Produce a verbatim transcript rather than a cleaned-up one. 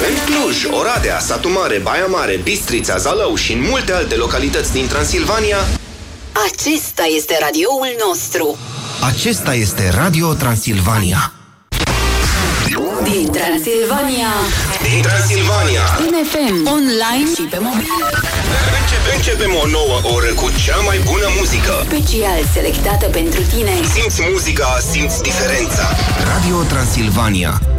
În Cluj, Oradea, Satu Mare, Baia Mare, Bistrița, Zalău și în multe alte localități din Transilvania, acesta este radioul nostru. Acesta este Radio Transilvania. Din Transilvania. Din Transilvania. Din F M, online și pe mobil. Începe, începem o nouă oră cu cea mai bună muzică. Special selectată pentru tine. Simți muzica, simți diferența. Radio Transilvania.